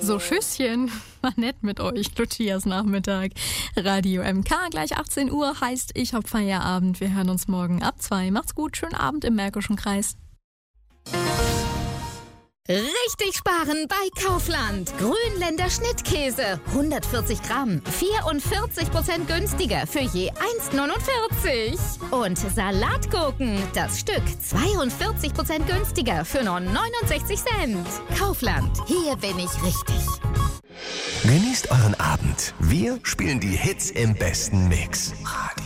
So, Tschüsschen. War nett mit euch, Lucias Nachmittag. Radio MK, gleich 18 Uhr, heißt, ich hab Feierabend. Wir hören uns morgen ab 2. Macht's gut, schönen Abend im Märkischen Kreis. Richtig sparen bei Kaufland. Grünländer Schnittkäse, 140 Gramm, 44% günstiger für je 1,49. Und Salatgurken, das Stück, 42% günstiger für nur 69 Cent. Kaufland, hier bin ich richtig. Genießt euren Abend. Wir spielen die Hits im besten Mix. Radio